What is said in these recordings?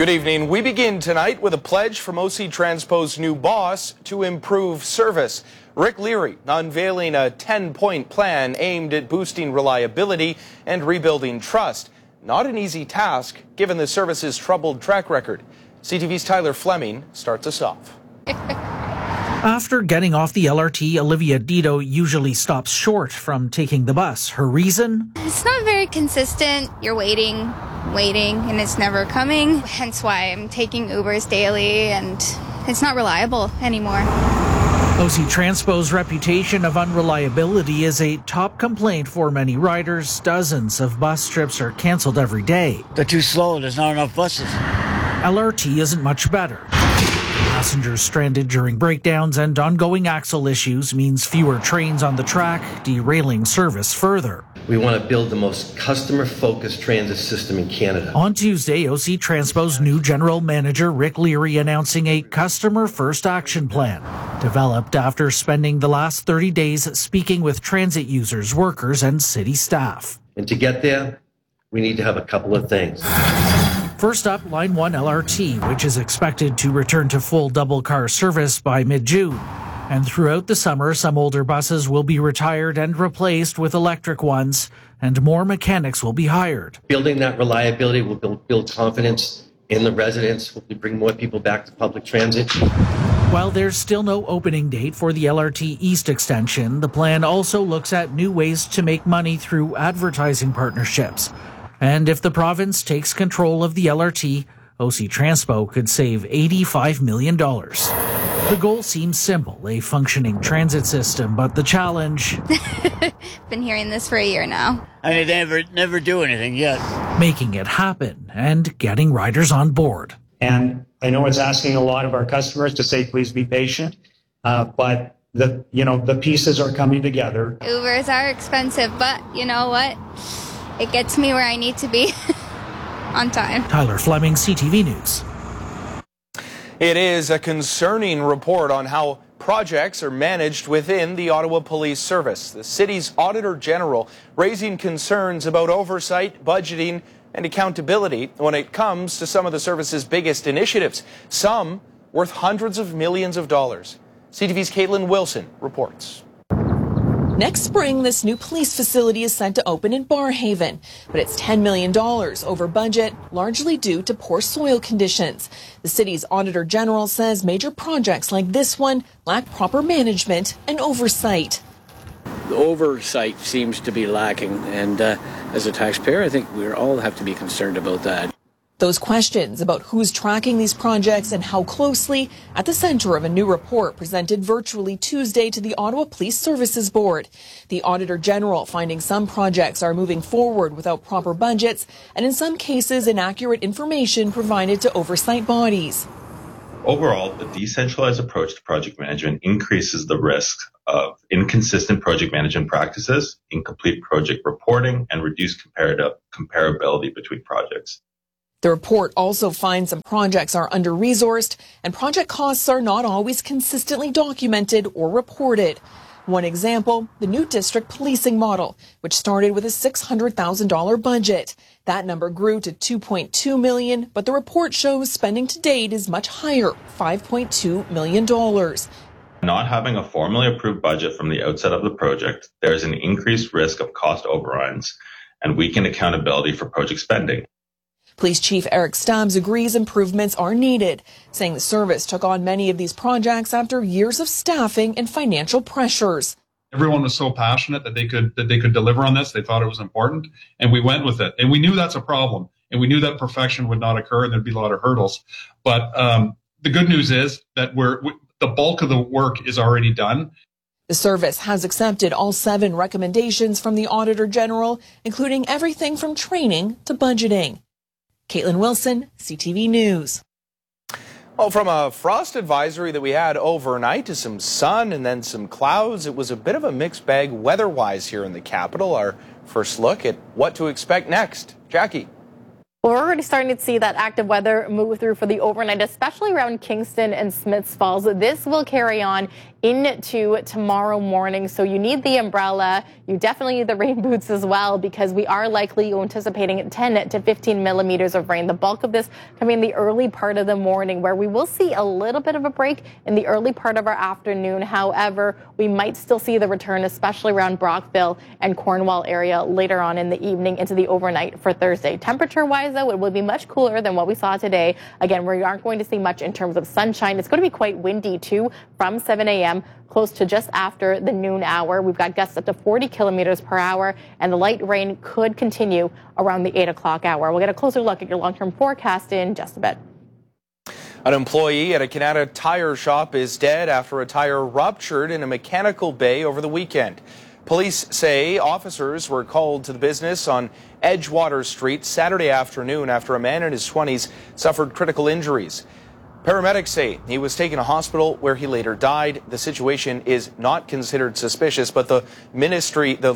Good evening. We begin tonight with a pledge from OC Transpo's new boss to improve service. Rick Leary unveiling a 10-point plan aimed at boosting reliability and rebuilding trust. Not an easy task, given the service's troubled track record. CTV's Tyler Fleming starts us off. After getting off the LRT, Olivia Dito usually stops short from taking the bus. Her reason? It's not very consistent. You're waiting, and it's never coming. Hence why I'm taking Ubers daily, and it's not reliable anymore. OC Transpo's reputation of unreliability is a top complaint for many riders. Dozens of bus trips are cancelled every day. They're too slow. There's not enough buses. LRT isn't much better. Passengers stranded during breakdowns and ongoing axle issues means fewer trains on the track, derailing service further. We want to build the most customer-focused transit system in Canada. On Tuesday, OC Transpo's new general manager, Rick Leary, announcing a customer-first action plan, developed after spending the last 30 days speaking with transit users, workers, and city staff. And to get there, we need to have a couple of things. First up, Line 1 LRT, which is expected to return to full double-car service by mid-June. And throughout the summer, some older buses will be retired and replaced with electric ones, and more mechanics will be hired. Building that reliability will build confidence in the residents, hopefully bring more people back to public transit. While there's still no opening date for the LRT East extension, the plan also looks at new ways to make money through advertising partnerships. And if the province takes control of the LRT, OC Transpo could save $85 million. The goal seems simple, a functioning transit system, but the challenge... Been hearing this for a year now. I mean, they never do anything yet. Making it happen and getting riders on board. And I know it's asking a lot of our customers to say, please be patient, but the pieces are coming together. Ubers are expensive, but you know what? It gets me where I need to be on time. Tyler Fleming, CTV News. It is a concerning report on how projects are managed within the Ottawa Police Service. The city's Auditor General raising concerns about oversight, budgeting, and accountability when it comes to some of the service's biggest initiatives, some worth hundreds of millions of dollars. CTV's Caitlin Wilson reports. Next spring, this new police facility is set to open in Barrhaven, but it's $10 million over budget, largely due to poor soil conditions. The city's Auditor General says major projects like this one lack proper management and oversight. The oversight seems to be lacking, and as a taxpayer, I think we all have to be concerned about that. Those questions about who's tracking these projects and how closely at the center of a new report presented virtually Tuesday to the Ottawa Police Services Board. The Auditor General finding some projects are moving forward without proper budgets and in some cases inaccurate information provided to oversight bodies. Overall, the decentralized approach to project management increases the risk of inconsistent project management practices, incomplete project reporting, and reduced comparability between projects. The report also finds some projects are under-resourced and project costs are not always consistently documented or reported. One example, the new district policing model, which started with a $600,000 budget. That number grew to $2.2 million, but the report shows spending to date is much higher, $5.2 million. Not having a formally approved budget from the outset of the project, there is an increased risk of cost overruns and weakened accountability for project spending. Police Chief Eric Stubbs agrees improvements are needed, saying the service took on many of these projects after years of staffing and financial pressures. Everyone was so passionate that they could deliver on this. They thought it was important, and we went with it. And we knew that's a problem, and we knew that perfection would not occur, and there'd be a lot of hurdles. But the good news is that the bulk of the work is already done. The service has accepted all 7 recommendations from the Auditor General, including everything from training to budgeting. Caitlin Wilson, CTV News. Well, from a frost advisory that we had overnight to some sun and then some clouds, it was a bit of a mixed bag weather-wise here in the capital. Our first look at what to expect next. Jackie. Well, we're already starting to see that active weather move through for the overnight, especially around Kingston and Smiths Falls. This will carry on into tomorrow morning, so you need the umbrella. You definitely need the rain boots as well, because we are likely anticipating 10 to 15 millimeters of rain. The bulk of this coming in the early part of the morning, where we will see a little bit of a break in the early part of our afternoon. However, we might still see the return, especially around Brockville and Cornwall area later on in the evening into the overnight for Thursday. Temperature-wise, though, it will be much cooler than what we saw today. Again, we aren't going to see much in terms of sunshine. It's going to be quite windy, too, from 7 a.m. close to just after the noon hour. We've got gusts up to 40 kilometers per hour, and the light rain could continue around the 8 o'clock hour. We'll get a closer look at your long-term forecast in just a bit. An employee at a Canada Tire shop is dead after a tire ruptured in a mechanical bay over the weekend. Police say officers were called to the business on Edgewater Street Saturday afternoon after a man in his 20s suffered critical injuries. Paramedics say he was taken to hospital where he later died. The situation is not considered suspicious, but the Ministry of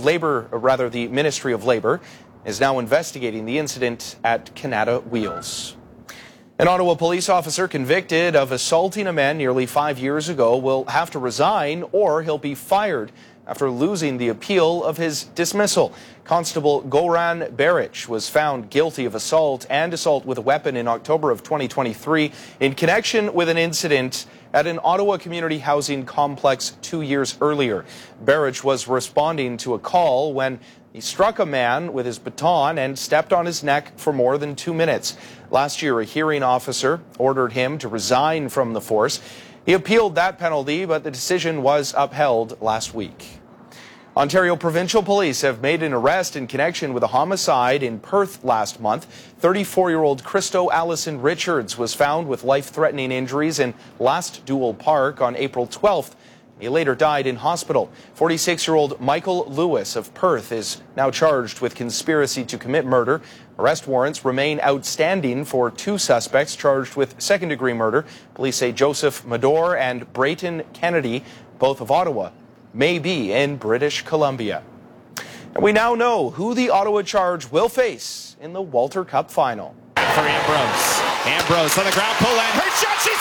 Labour is now investigating the incident at Canada Wheels. An Ottawa police officer convicted of assaulting a man nearly 5 years ago will have to resign, or he'll be fired after losing the appeal of his dismissal. Constable Goran Beric was found guilty of assault and assault with a weapon in October of 2023 in connection with an incident at an Ottawa community housing complex 2 years earlier. Beric was responding to a call when he struck a man with his baton and stepped on his neck for more than 2 minutes. Last year, a hearing officer ordered him to resign from the force. He appealed that penalty, but the decision was upheld last week. Ontario Provincial Police have made an arrest in connection with a homicide in Perth last month. 34-year-old Christo Allison Richards was found with life-threatening injuries in Last Dual Park on April 12th. He later died in hospital. 46-year-old Michael Lewis of Perth is now charged with conspiracy to commit murder. Arrest warrants remain outstanding for 2 suspects charged with second-degree murder. Police say Joseph Mador and Brayton Kennedy, both of Ottawa, may be in British Columbia. And we now know who the Ottawa Charge will face in the Walter Cup final. For Ambrose. Ambrose on the ground, Poulin. Her shot, she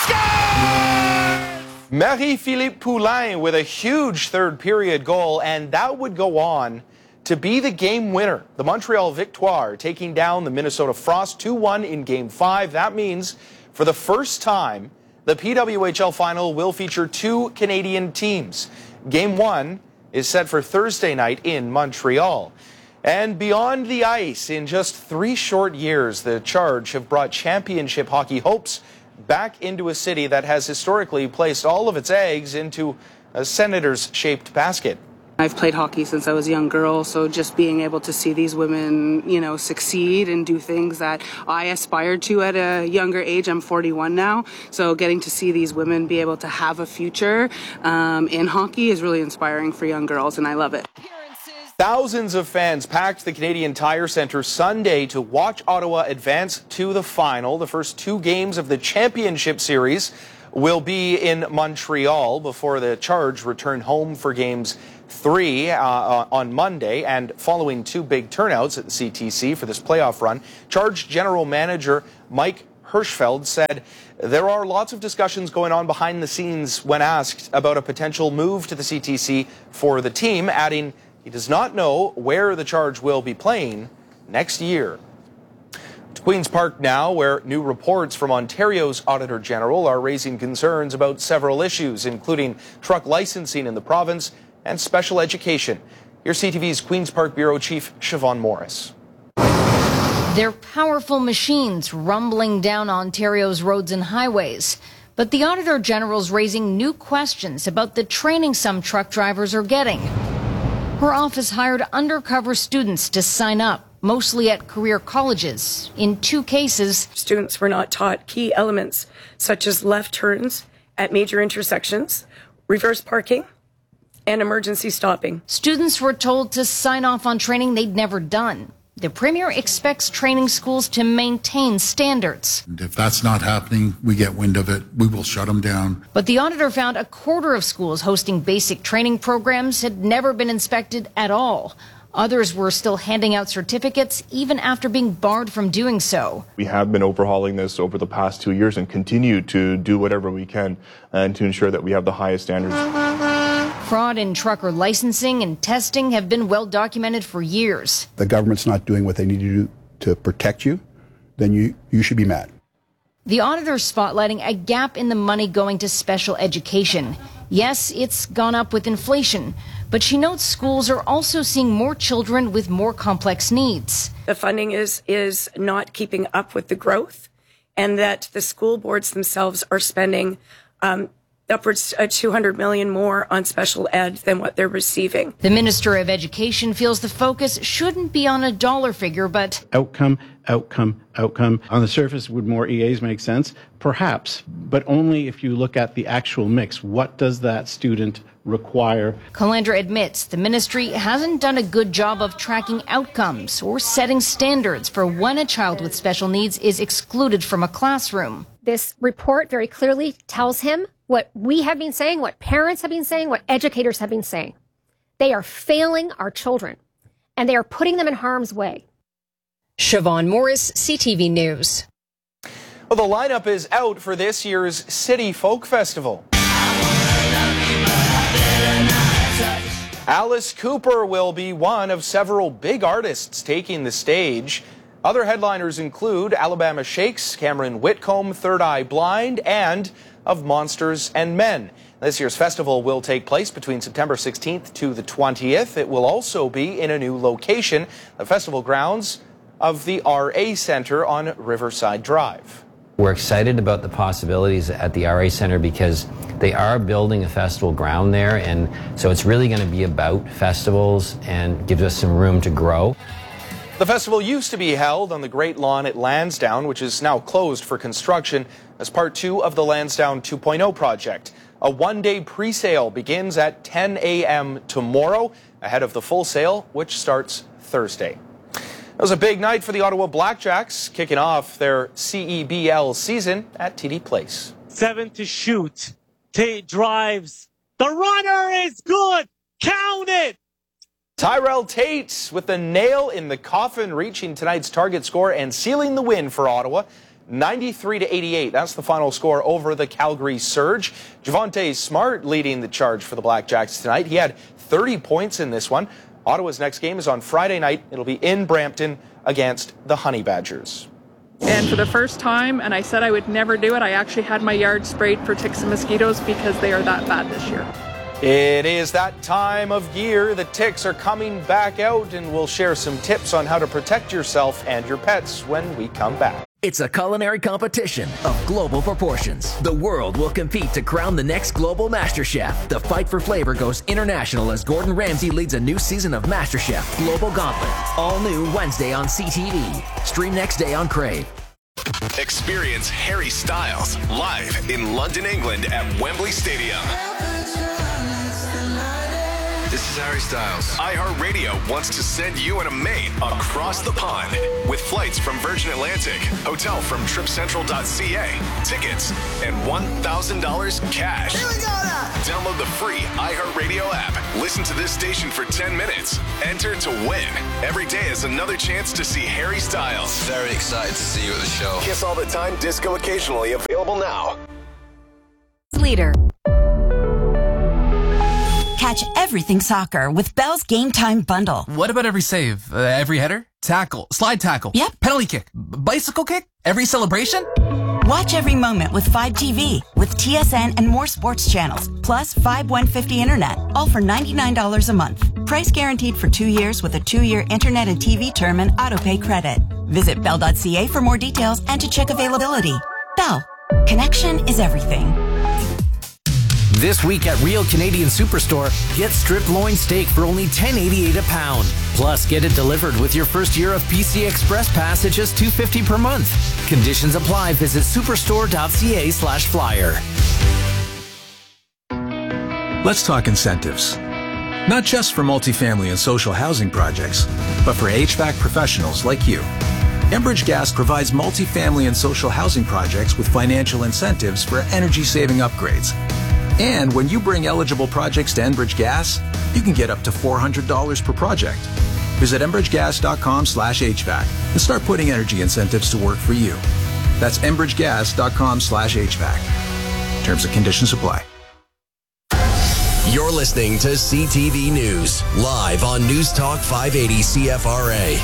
scores! Marie-Philippe Poulin with a huge third-period goal, and that would go on to be the game winner. The Montreal Victoire taking down the Minnesota Frost 2-1 in Game 5. That means for the first time, the PWHL final will feature 2 Canadian teams. Game 1 is set for Thursday night in Montreal. And beyond the ice, in just 3 short years, the Charge have brought championship hockey hopes back into a city that has historically placed all of its eggs into a Senators-shaped basket. I've played hockey since I was a young girl, so just being able to see these women, succeed and do things that I aspired to at a younger age. I'm 41 now, so getting to see these women be able to have a future in hockey is really inspiring for young girls, and I love it. Thousands of fans packed the Canadian Tire Centre Sunday to watch Ottawa advance to the final. The first 2 games of the championship series will be in Montreal before the Charge return home for games 3 on Monday. And following 2 big turnouts at the CTC for this playoff run, Charge General Manager Mike Hirschfeld said there are lots of discussions going on behind the scenes when asked about a potential move to the CTC for the team, adding he does not know where the Charge will be playing next year. To Queen's Park now, where new reports from Ontario's Auditor General are raising concerns about several issues, including truck licensing in the province and special education. Here's CTV's Queen's Park Bureau Chief Siobhan Morris. They're powerful machines rumbling down Ontario's roads and highways. But the Auditor General's raising new questions about the training some truck drivers are getting. Her office hired undercover students to sign up, mostly at career colleges. In 2 cases, students were not taught key elements such as left turns at major intersections, reverse parking, and emergency stopping. Students were told to sign off on training they'd never done. The Premier expects training schools to maintain standards. And if that's not happening, we get wind of it, we will shut them down. But the auditor found a quarter of schools hosting basic training programs had never been inspected at all. Others were still handing out certificates even after being barred from doing so. We have been overhauling this over the past 2 years and continue to do whatever we can and to ensure that we have the highest standards. Fraud in trucker licensing and testing have been well documented for years. The government's not doing what they need to do to protect you, then you should be mad. The auditor spotlighting a gap in the money going to special education. Yes, it's gone up with inflation, but she notes schools are also seeing more children with more complex needs. The funding is not keeping up with the growth, and that the school boards themselves are spending upwards of $200 million more on special ed than what they're receiving. The Minister of Education feels the focus shouldn't be on a dollar figure, but outcome. On the surface, would more EAs make sense? Perhaps, but only if you look at the actual mix. What does that student require? Calandra admits the ministry hasn't done a good job of tracking outcomes or setting standards for when a child with special needs is excluded from a classroom. This report very clearly tells him what we have been saying, what parents have been saying, what educators have been saying. They are failing our children, and they are putting them in harm's way. Siobhan Morris, CTV News. Well, the lineup is out for this year's City Folk Festival. Alice Cooper will be one of several big artists taking the stage. Other headliners include Alabama Shakes, Cameron Whitcomb, Third Eye Blind, and Of Monsters and Men. This year's festival will take place between September 16th to the 20th. It will also be in a new location, the festival grounds of the RA Center on Riverside Drive. We're excited about the possibilities at the RA Center because they are building a festival ground there, and so it's really going to be about festivals and gives us some room to grow. The festival used to be held on the Great Lawn at Lansdowne, which is now closed for construction as part 2 of the Lansdowne 2.0 project. A one-day pre-sale begins at 10 a.m. tomorrow, ahead of the full sale, which starts Thursday. It was a big night for the Ottawa Blackjacks, kicking off their CEBL season at TD Place. 7 to shoot. Tate drives. The runner is good. Count it. Tyrell Tate with the nail in the coffin, reaching tonight's target score and sealing the win for Ottawa. 93-88. That's the final score over the Calgary Surge. Javonte Smart leading the charge for the Blackjacks tonight. He had 30 points in this one. Ottawa's next game is on Friday night. It'll be in Brampton against the Honey Badgers. And for the first time, and I said I would never do it, I actually had my yard sprayed for ticks and mosquitoes because they are that bad this year. It is that time of year. The ticks are coming back out, and we'll share some tips on how to protect yourself and your pets when we come back. It's a culinary competition of global proportions. The world will compete to crown the next global MasterChef. The fight for flavor goes international as Gordon Ramsay leads a new season of MasterChef Global Gauntlet. All new Wednesday on CTV. Stream next day on Crave. Experience Harry Styles live in London, England at Wembley Stadium. This is Harry Styles. iHeartRadio wants to send you and a mate across the pond with flights from Virgin Atlantic, hotel from tripcentral.ca, tickets, and $1,000 cash. Here we go now. Download the free iHeartRadio app. Listen to this station for 10 minutes. Enter to win. Every day is another chance to see Harry Styles. Very excited to see you at the show. Kiss All the Time Disco occasionally available now. Leader. Catch everything soccer with Bell's Game Time Bundle. What about every save? Every header? Tackle? Slide tackle? Yep. Penalty kick? Bicycle kick? Every celebration? Watch every moment with 5 TV with TSN and more sports channels, plus 5150 internet, all for $99 a month. Price guaranteed for 2 years with a 2-year internet and TV term and autopay credit. Visit bell.ca for more details and to check availability. Bell. Connection is everything. This week at Real Canadian Superstore, get strip loin steak for only $10.88 a pound. Plus, get it delivered with your first year of PC Express Pass at just $2.50 per month. Conditions apply. Visit superstore.ca/flyer. Let's talk incentives. Not just for multifamily and social housing projects, but for HVAC professionals like you. Enbridge Gas provides multifamily and social housing projects with financial incentives for energy-saving upgrades. And when you bring eligible projects to Enbridge Gas, you can get up to $400 per project. Visit enbridgegas.com/HVAC and start putting energy incentives to work for you. That's enbridgegas.com/HVAC. Terms and conditions apply. You're listening to CTV News, live on News Talk 580 CFRA.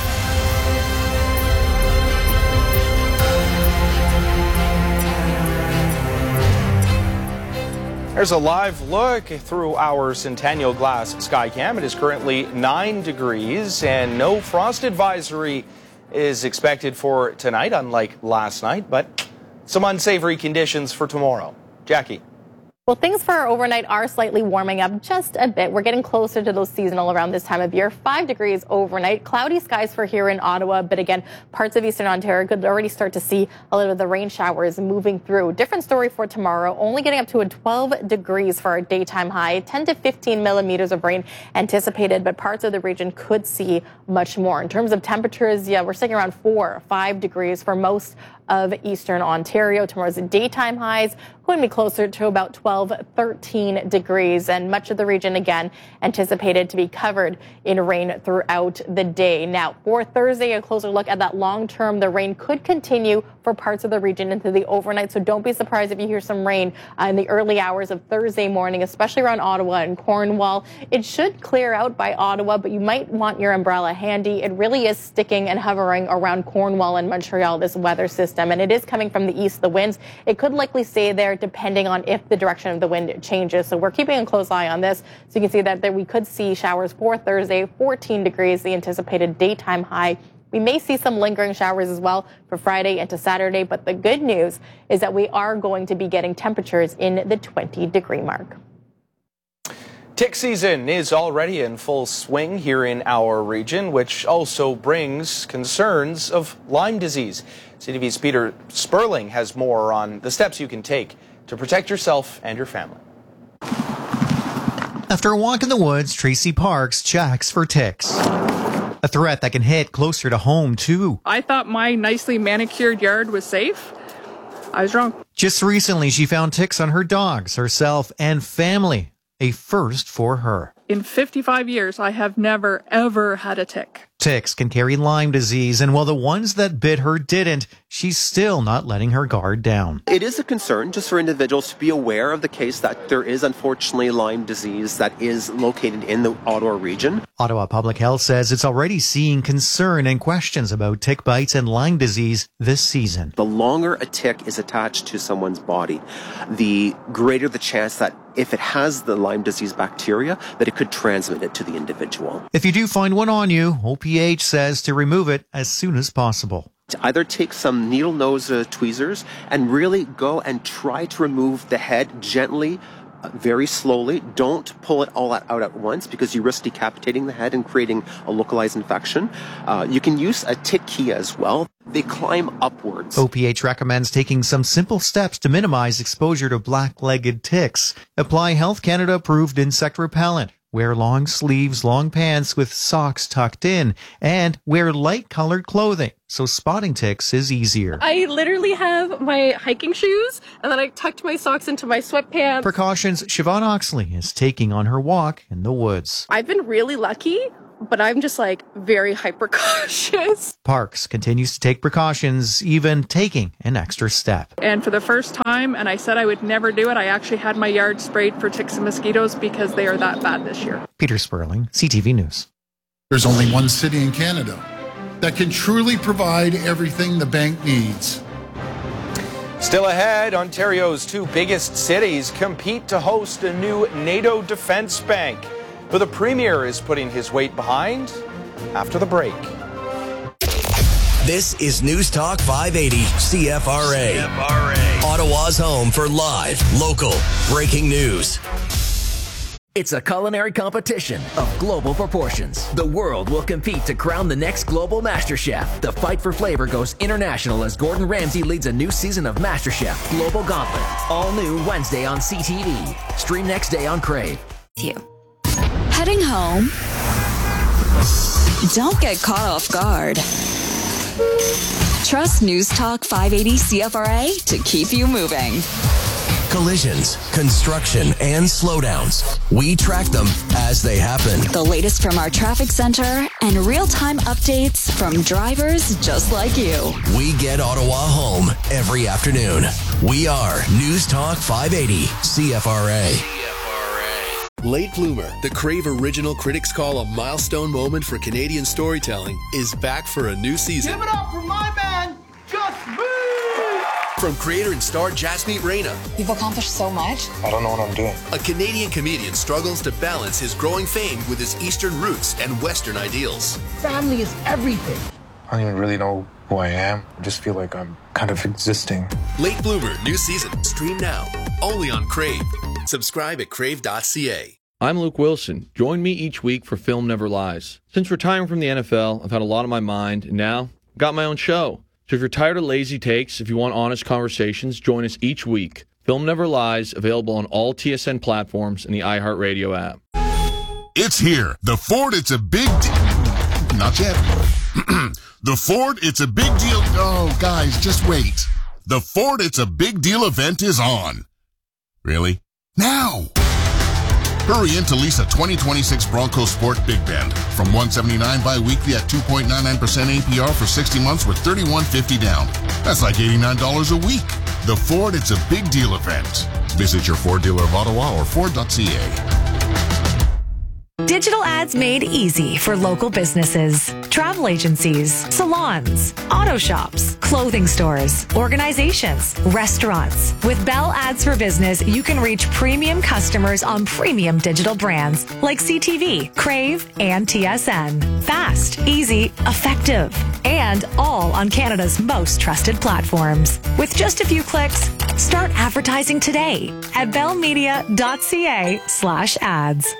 There's a live look through our Centennial Glass Skycam. It is currently 9 degrees and no frost advisory is expected for tonight, unlike last night, but some unsavory conditions for tomorrow. Jackie. Well, things for our overnight are slightly warming up just a bit. We're getting closer to those seasonal around this time of year. 5 degrees overnight. Cloudy skies for here in Ottawa. But again, parts of eastern Ontario could already start to see a little of the rain showers moving through. Different story for tomorrow. Only getting up to a 12 degrees for our daytime high. 10 to 15 millimeters of rain anticipated. But parts of the region could see much more. In terms of temperatures, yeah, we're sitting around 4 or 5 degrees for most of eastern Ontario. Tomorrow's daytime highs going to be closer to about 12, 13 degrees. And much of the region, again, anticipated to be covered in rain throughout the day. Now, for Thursday, a closer look at that long term. The rain could continue for parts of the region into the overnight. So don't be surprised if you hear some rain in the early hours of Thursday morning, especially around Ottawa and Cornwall. It should clear out by Ottawa, but you might want your umbrella handy. It really is sticking and hovering around Cornwall and Montreal, this weather system. And it is coming from the east, the winds. It could likely stay there depending on if the direction of the wind changes. So we're keeping a close eye on this. So you can see that we could see showers for Thursday, 14 degrees, the anticipated daytime high. We may see some lingering showers as well for Friday into Saturday. But the good news is that we are going to be getting temperatures in the 20-degree mark. Tick season is already in full swing here in our region, which also brings concerns of Lyme disease. CTV's Peter Sperling has more on the steps you can take to protect yourself and your family. After a walk in the woods, Tracy Parks checks for ticks. A threat that can hit closer to home, too. I thought my nicely manicured yard was safe. I was wrong. Just recently, she found ticks on her dogs, herself, and family. A first for her. In 55 years, I have never, ever had a tick. Ticks can carry Lyme disease, and while the ones that bit her didn't, she's still not letting her guard down. It is a concern just for individuals to be aware of the case that there is unfortunately Lyme disease that is located in the Ottawa region. Ottawa Public Health says it's already seeing concern and questions about tick bites and Lyme disease this season. The longer a tick is attached to someone's body, the greater the chance that if it has the Lyme disease bacteria, that it could transmit it to the individual. If you do find one on you, OPH says to remove it as soon as possible. To either take some needle nose tweezers and really go and try to remove the head gently, very slowly. Don't pull it all out at once because you risk decapitating the head and creating a localized infection. You can use a tick key as well. They climb upwards. OPH recommends taking some simple steps to minimize exposure to black-legged ticks. Apply Health Canada approved insect repellent. Wear long sleeves, long pants with socks tucked in, and wear light-colored clothing so spotting ticks is easier. I literally have my hiking shoes, and then I tucked my socks into my sweatpants. Precautions Siobhan Oxley is taking on her walk in the woods. I've been really lucky, but I'm just very hyper cautious. Parks continues to take precautions, even taking an extra step. And for the first time, and I said I would never do it, I actually had my yard sprayed for ticks and mosquitoes because they are that bad this year. Peter Sperling, CTV News. There's only one city in Canada that can truly provide everything the bank needs. Still ahead, Ontario's two biggest cities compete to host a new NATO defense bank, who the Premier is putting his weight behind after the break. This is News Talk 580 CFRA. Ottawa's home for live, local, breaking news. It's a culinary competition of global proportions. The world will compete to crown the next global MasterChef. The fight for flavor goes international as Gordon Ramsay leads a new season of MasterChef Global Gauntlet. All new Wednesday on CTV. Stream next day on Crave. Heading home? Don't get caught off guard. Trust News Talk 580 CFRA to keep you moving. collisions, construction, and slowdowns. We track them as they happen. The latest from our traffic center and real-time updates from drivers just like you. We get Ottawa home every afternoon. We are News Talk 580 CFRA. Late Bloomer, the Crave original critics call a milestone moment for Canadian storytelling, is back for a new season. Give it up for my man, Just Me! From creator and star Jasmeet Reyna. You've accomplished so much. I don't know what I'm doing. A Canadian comedian struggles to balance his growing fame with his Eastern roots and Western ideals. Family is everything. I don't even really know who I am. I just feel like I'm kind of existing. Late Bloomer, new season. Stream now. Only on Crave. Subscribe at crave.ca. I'm Luke Wilson. Join me each week for Film Never Lies. Since retiring from the NFL, I've had a lot on my mind, and now I've got my own show. So if you're tired of lazy takes, if you want honest conversations, join us each week. Film Never Lies, available on all TSN platforms and the iHeartRadio app. It's here. The Ford It's a Big Deal. Not yet. The Ford It's a Big Deal. Oh, guys, just wait. The Ford It's a Big Deal event is on. Really? Now! Hurry in to lease a 2026 Bronco Sport Big Bend from $179 bi-weekly at 2.99% APR for 60 months with $31.50 down. That's like $89 a week. The Ford It's a Big Deal event. Visit your Ford dealer of Ottawa or Ford.ca. Digital ads made easy for local businesses, travel agencies, salons, auto shops, clothing stores, organizations, restaurants. With Bell Ads for Business, you can reach premium customers on premium digital brands like CTV, Crave, and TSN. Fast, easy, effective, and all on Canada's most trusted platforms. With just a few clicks, start advertising today at bellmedia.ca/ads.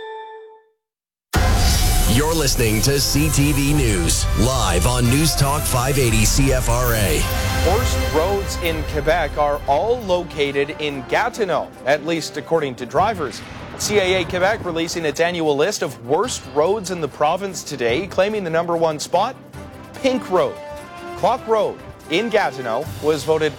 You're listening to CTV News, live on News Talk 580 CFRA. Worst roads in Quebec are all located in Gatineau, at least according to drivers. CAA Quebec releasing its annual list of worst roads in the province today, claiming the number one spot, Pink Road. Clock Road in Gatineau was voted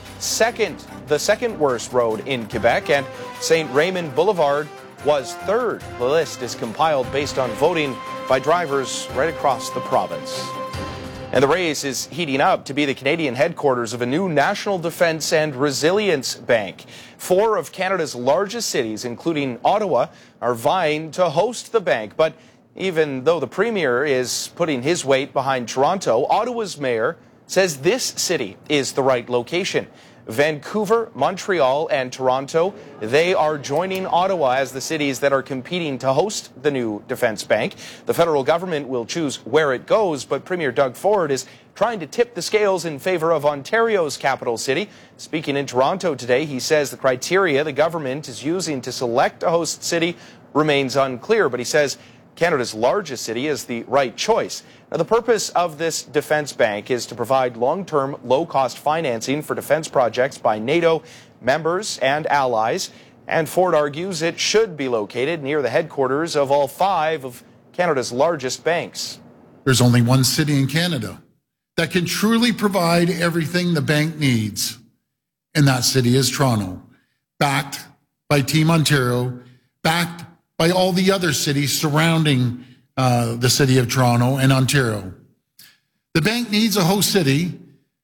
the second worst road in Quebec, and St. Raymond Boulevard was third. The list is compiled based on voting by drivers right across the province. And the race is heating up to be the Canadian headquarters of a new National Defence and Resilience Bank. 4 of Canada's largest cities, including Ottawa, are vying to host the bank. But even though the Premier is putting his weight behind Toronto, Ottawa's mayor says this city is the right location. Vancouver, Montreal, and Toronto, they are joining Ottawa as the cities that are competing to host the new defense bank. The federal government will choose where it goes, but Premier Doug Ford is trying to tip the scales in favor of Ontario's capital city. Speaking in Toronto today, he says the criteria the government is using to select a host city remains unclear, but he says Canada's largest city is the right choice. Now, the purpose of this defense bank is to provide long-term, low-cost financing for defense projects by NATO members and allies. And Ford argues it should be located near the headquarters of all 5 of Canada's largest banks. There's only one city in Canada that can truly provide everything the bank needs, and that city is Toronto, backed by Team Ontario, backed by all the other cities surrounding the city of Toronto and Ontario. The bank needs a host city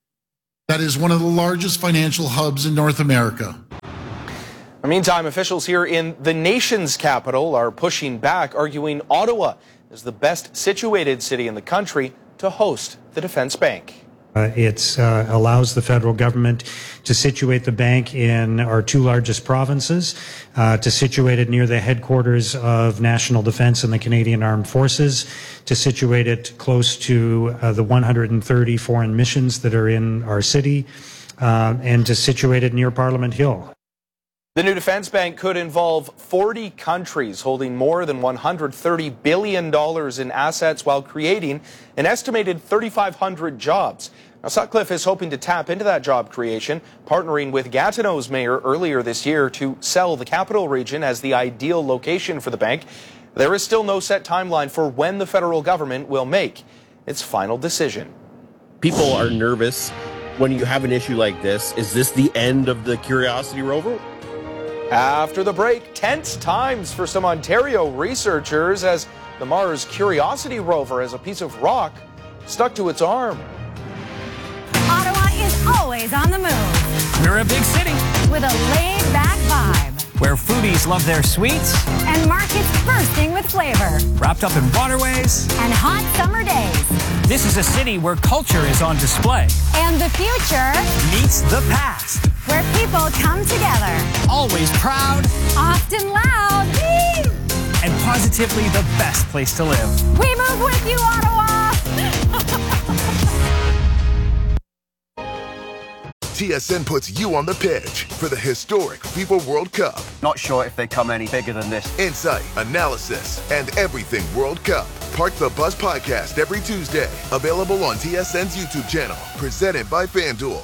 that is one of the largest financial hubs in North America. In the meantime, officials here in the nation's capital are pushing back, arguing Ottawa is the best situated city in the country to host the defense bank. It allows the federal government to situate the bank in our 2 largest provinces, to situate it near the headquarters of national defense and the Canadian Armed Forces, to situate it close to the 130 foreign missions that are in our city, and to situate it near Parliament Hill. The new defense bank could involve 40 countries holding more than $130 billion in assets while creating an estimated 3,500 jobs. Now, Sutcliffe is hoping to tap into that job creation, partnering with Gatineau's mayor earlier this year to sell the capital region as the ideal location for the bank. There is still no set timeline for when the federal government will make its final decision. People are nervous when you have an issue like this. Is this the end of the Curiosity rover? After the break, tense times for some Ontario researchers as the Mars Curiosity rover has a piece of rock stuck to its arm. Ottawa is always on the move. We're a big city with a laid-back vibe, where foodies love their sweets and markets bursting with flavor, wrapped up in waterways and hot summer days. This is a city where culture is on display. And the future meets the past, where people come together. Always proud, often loud, and positively the best place to live. We move with you, Ottawa! TSN puts you on the pitch for the historic FIFA World Cup. Not sure if they come any bigger than this. Insight, analysis, and everything World Cup. Park the Buzz podcast every Tuesday. Available on TSN's YouTube channel. Presented by FanDuel.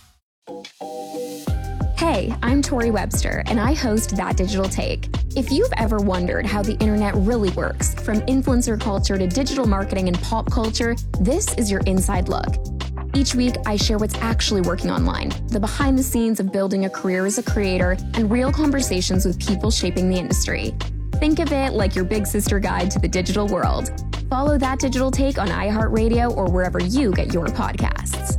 Hey, I'm Tori Webster, and I host That Digital Take. If you've ever wondered how the internet really works, from influencer culture to digital marketing and pop culture, this is your inside look. Each week, I share what's actually working online, the behind the scenes of building a career as a creator, and real conversations with people shaping the industry. Think of it like your big sister guide to the digital world. Follow That Digital Take on iHeartRadio or wherever you get your podcasts.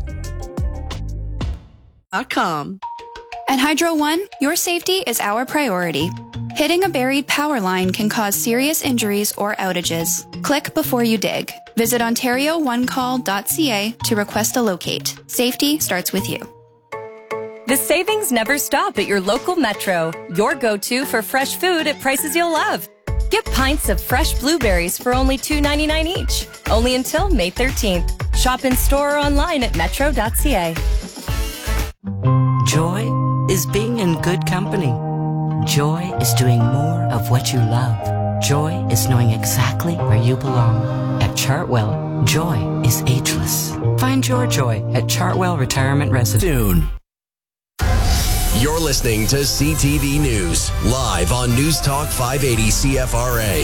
At Hydro One, your safety is our priority. Hitting a buried power line can cause serious injuries or outages. Click before you dig. Visit OntarioOneCall.ca to request a locate. Safety starts with you. The savings never stop at your local Metro. Your go-to for fresh food at prices you'll love. Get pints of fresh blueberries for only $2.99 each. Only until May 13th. Shop in store or online at metro.ca. Joy is being in good company. Joy is doing more of what you love. Joy is knowing exactly where you belong. At Chartwell, joy is ageless. Find your joy at Chartwell Retirement Residence. Soon. You're listening to CTV News, live on News Talk 580 CFRA.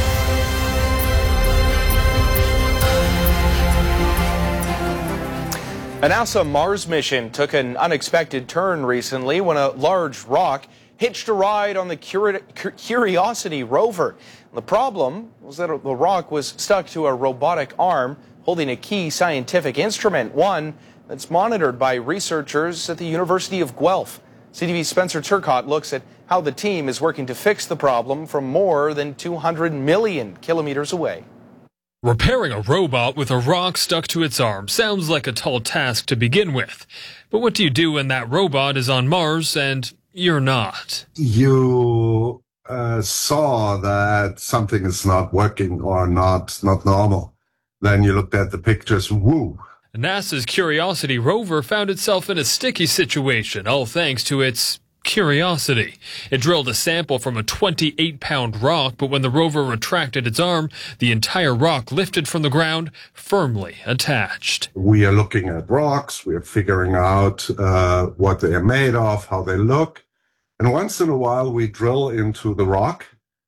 A NASA Mars mission took an unexpected turn recently when a large rock hitched a ride on the Curiosity rover. The problem was that the rock was stuck to a robotic arm holding a key scientific instrument, one that's monitored by researchers at the University of Guelph. CTV's Spencer Turcotte looks at how the team is working to fix the problem from more than 200 million kilometers away. Repairing a robot with a rock stuck to its arm sounds like a tall task to begin with. But what do you do when that robot is on Mars and you're not? You saw that something is not working or not normal. Then you looked at the pictures, woo. NASA's Curiosity rover found itself in a sticky situation, all thanks to its curiosity. It drilled a sample from a 28-pound rock, but when the rover retracted its arm, the entire rock lifted from the ground, firmly attached. We are looking at rocks. We are figuring out what they are made of, how they look. And once in a while, we drill into the rock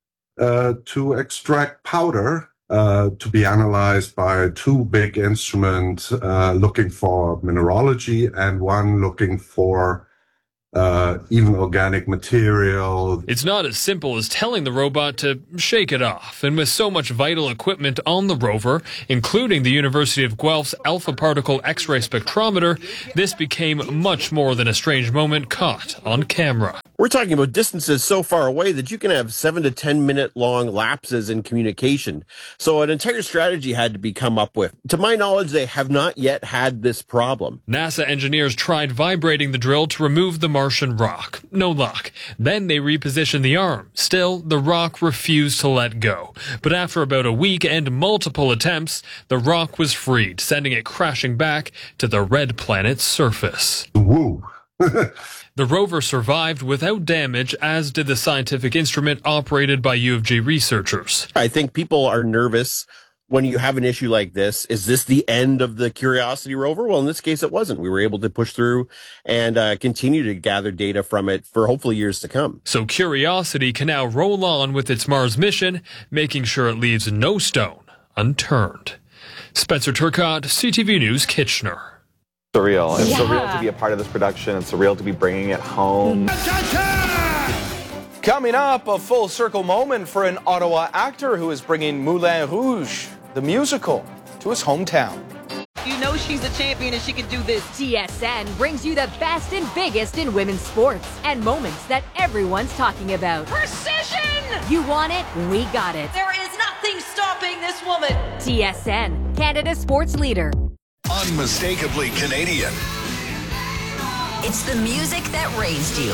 to extract powder to be analyzed by two big instruments looking for mineralogy and one looking for even organic material. It's not as simple as telling the robot to shake it off. And with so much vital equipment on the rover, including the University of Guelph's alpha particle X-ray spectrometer, this became much more than a strange moment caught on camera. We're talking about distances so far away that you can have 7 to 10 minute long lapses in communication. So an entire strategy had to be come up with. To my knowledge, they have not yet had this problem. NASA engineers tried vibrating the drill to remove the Martian rock. No luck. Then they repositioned the arm. Still, the rock refused to let go. But after about a week and multiple attempts, the rock was freed, sending it crashing back to the red planet's surface. Woo! The rover survived without damage, as did the scientific instrument operated by U of G researchers. I think people are nervous when you have an issue like this. Is this the end of the Curiosity rover? Well, in this case, it wasn't. We were able to push through and continue to gather data from it for hopefully years to come. So Curiosity can now roll on with its Mars mission, making sure it leaves no stone unturned. Spencer Turcotte, CTV News, Kitchener. Surreal. It's surreal to be a part of this production. It's surreal to be bringing it home. Coming up, a full circle moment for an Ottawa actor who is bringing Moulin Rouge, the musical, to his hometown. You know she's a champion and she can do this. TSN brings you the best and biggest in women's sports and moments that everyone's talking about. Precision! You want it? We got it. There is nothing stopping this woman. TSN, Canada's sports leader. Unmistakably Canadian. It's the music that raised you.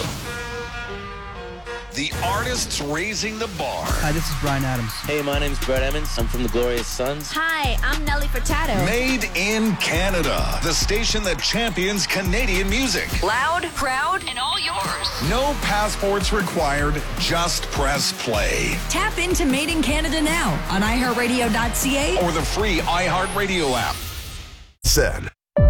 The artists raising the bar. Hi, this is Bryan Adams. Hey, my name's Brett Emmons. I'm from the Glorious Sons. Hi, I'm Nelly Furtado. Made in Canada. The station that champions Canadian music. Loud, proud, and all yours. No passports required. Just press play. Tap into Made in Canada now on iHeartRadio.ca or the free iHeartRadio app. Said.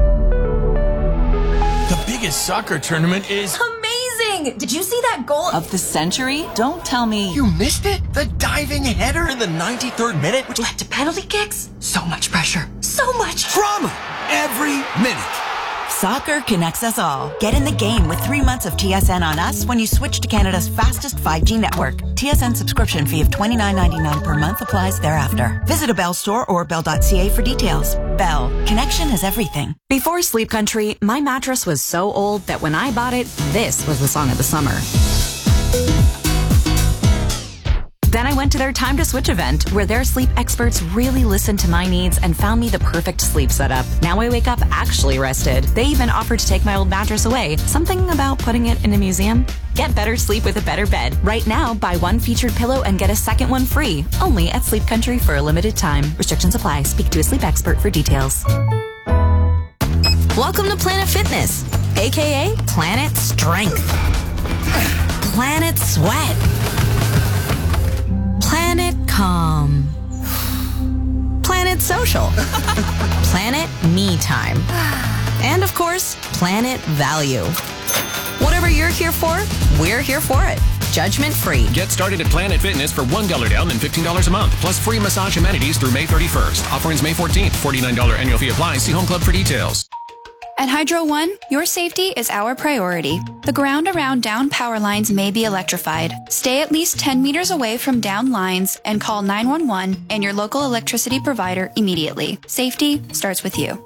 The biggest soccer tournament is amazing! Did you see that goal of the century? Don't tell me you missed it. The diving header in the 93rd minute, which led to penalty kicks. So much pressure. So much drama every minute. Soccer connects us all. Get in the game with 3 months of TSN on us when you switch to Canada's fastest 5G network. TSN subscription fee of $29.99 per month applies thereafter. Visit a Bell store or bell.ca for details. Bell. Connection is everything. Before Sleep Country, my mattress was so old that when I bought it, this was the song of the summer. Then I went to their Time to Switch event, where their sleep experts really listened to my needs and found me the perfect sleep setup. Now I wake up actually rested. They even offered to take my old mattress away. Something about putting it in a museum? Get better sleep with a better bed. Right now, buy one featured pillow and get a second one free. Only at Sleep Country for a limited time. Restrictions apply. Speak to a sleep expert for details. Welcome to Planet Fitness, aka Planet Strength, Planet Sweat, Planet Calm, Planet Social, Planet Me Time, and of course, Planet Value. Whatever you're here for, we're here for it. Judgment free. Get started at Planet Fitness for $1 down and $15 a month, plus free massage amenities through May 31st. Offer ends May 14th. $49 annual fee applies. See Home Club for details. At Hydro One, your safety is our priority. The ground around down power lines may be electrified. Stay at least 10 meters away from down lines and call 911 and your local electricity provider immediately. Safety starts with you.